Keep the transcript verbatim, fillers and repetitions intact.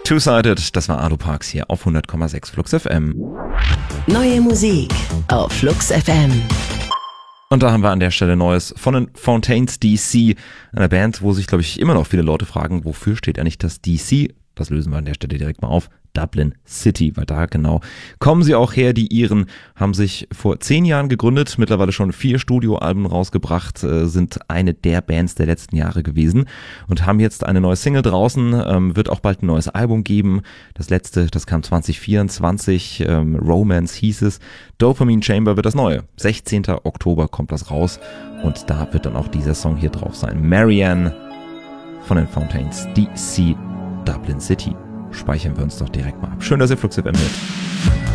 Two-Sided, das war Ardo Parks hier auf hundert Komma sechs Flux F M. Neue Musik auf Flux F M. Und da haben wir an der Stelle Neues von den Fontaines D C, einer Band, wo sich, glaube ich, immer noch viele Leute fragen, wofür steht eigentlich das D C? Das lösen wir an der Stelle direkt mal auf. Dublin City, weil da genau kommen sie auch her. Die Iren haben sich vor zehn Jahren gegründet, mittlerweile schon vier Studioalben rausgebracht, äh, sind eine der Bands der letzten Jahre gewesen und haben jetzt eine neue Single draußen, ähm, wird auch bald ein neues Album geben. Das letzte, das kam zwanzig vierundzwanzig, ähm, Romance hieß es. Dopamine Chamber wird das neue. sechzehnten Oktober kommt das raus und da wird dann auch dieser Song hier drauf sein. Marianne von den Fontaines D C, Dublin City. Speichern wir uns doch direkt mal ab. Schön, dass ihr Flux F M hört.